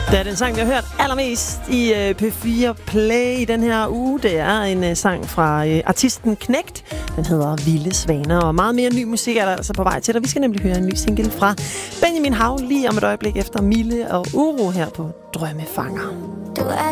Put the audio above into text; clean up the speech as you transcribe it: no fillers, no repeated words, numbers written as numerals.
Det er den sang, vi har hørt allermest i P4 Play i den her uge. Det er en sang fra artisten Knægt. Den hedder Vilde Svaner, og meget mere ny musik er der altså på vej til dig. Vi skal nemlig høre en ny single fra Benjamin Hav lige om et øjeblik efter Mille og Uro her på Drømmefanger.